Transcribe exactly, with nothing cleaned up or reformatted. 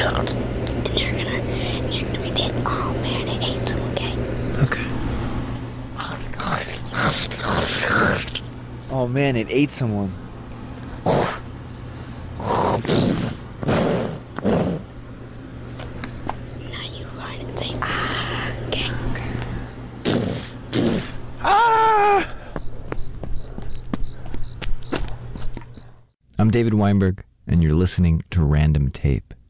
And you're gonna, you're gonna repeat, oh man, it ate someone, okay? Okay. Oh man, it ate someone. Now you run and say, ah, okay? Ah! I'm David Weinberg, and you're listening to Random Tape.